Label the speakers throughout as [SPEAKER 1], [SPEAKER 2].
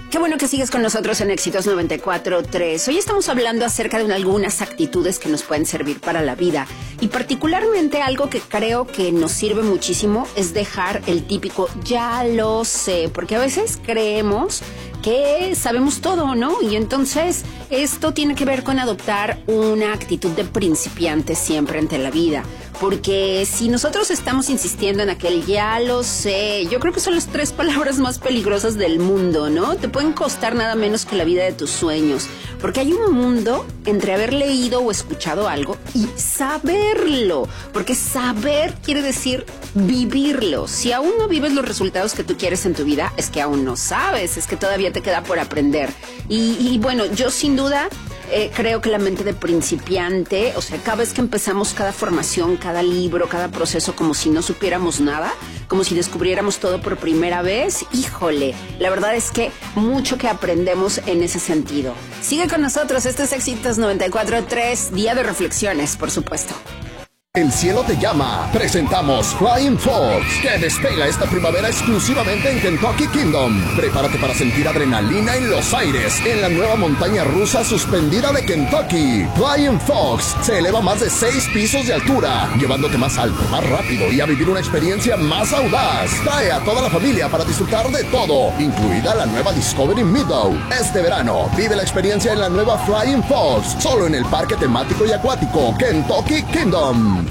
[SPEAKER 1] Qué bueno que sigues con nosotros en Éxitos 94.3. Hoy estamos hablando acerca de algunas actitudes que nos pueden servir para la vida. Y particularmente algo que creo que nos sirve muchísimo es dejar el típico "ya lo sé", porque a veces creemos que sabemos todo, ¿no? Y entonces esto tiene que ver con adoptar una actitud de principiante siempre ante la vida. Porque si nosotros estamos insistiendo en aquel "ya lo sé", yo creo que son las 3 palabras más peligrosas del mundo, ¿no? Te pueden costar nada menos que la vida de tus sueños. Porque hay un mundo entre haber leído o escuchado algo y saberlo. Porque saber quiere decir vivirlo. Si aún no vives los resultados que tú quieres en tu vida, es que aún no sabes, es que todavía te queda por aprender. Y bueno, yo sin duda creo que la mente de principiante, o sea, cada vez que empezamos cada formación, cada libro, cada proceso, como si no supiéramos nada, como si descubriéramos todo por primera vez, híjole, la verdad es que mucho que aprendemos en ese sentido. Sigue con nosotros, este es Éxitos 94.3, día de reflexiones, por supuesto.
[SPEAKER 2] El cielo te llama. Presentamos Flying Fox, que despega esta primavera exclusivamente en Kentucky Kingdom. Prepárate para sentir adrenalina en los aires en la nueva montaña rusa suspendida de Kentucky. Flying Fox se eleva más de 6 pisos de altura, llevándote más alto, más rápido y a vivir una experiencia más audaz. Trae a toda la familia para disfrutar de todo, incluida la nueva Discovery Meadow. Este verano, vive la experiencia en la nueva Flying Fox, solo en el parque temático y acuático Kentucky Kingdom.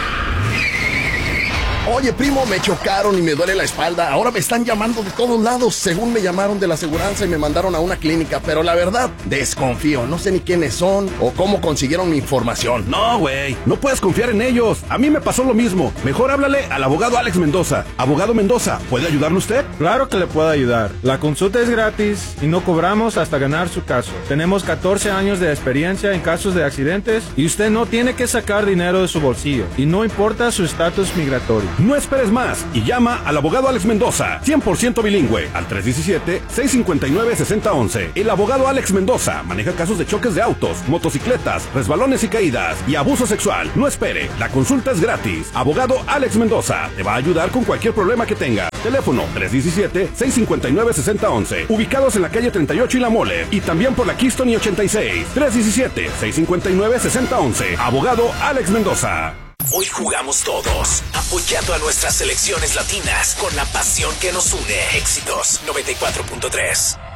[SPEAKER 2] Oye, primo, me chocaron y me duele la espalda. Ahora me están llamando de todos lados. Según me llamaron de la aseguranza y me mandaron a una clínica. Pero la verdad, desconfío. No sé ni quiénes son o cómo consiguieron mi información.
[SPEAKER 3] No, güey, no puedes confiar en ellos. A mí me pasó lo mismo. Mejor háblale al abogado Alex Mendoza. Abogado Mendoza, ¿puede ayudarle usted?
[SPEAKER 4] Claro que le puedo ayudar. La consulta es gratis y no cobramos hasta ganar su caso. Tenemos 14 años de experiencia en casos de accidentes y usted no tiene que sacar dinero de su bolsillo. Y no importa su estatus migratorio.
[SPEAKER 3] No esperes más y llama al abogado Alex Mendoza, 100% bilingüe, al 317-659-6011. El abogado Alex Mendoza maneja casos de choques de autos, motocicletas, resbalones y caídas y abuso sexual. No espere, la consulta es gratis. Abogado Alex Mendoza te va a ayudar con cualquier problema que tenga. Teléfono 317-659-6011. Ubicados en la calle 38 y La Mole y también por la Keystone y 86. 317-659-6011. Abogado Alex Mendoza.
[SPEAKER 5] Hoy jugamos todos, apoyando a nuestras selecciones latinas con la pasión que nos une. Éxitos 94.3.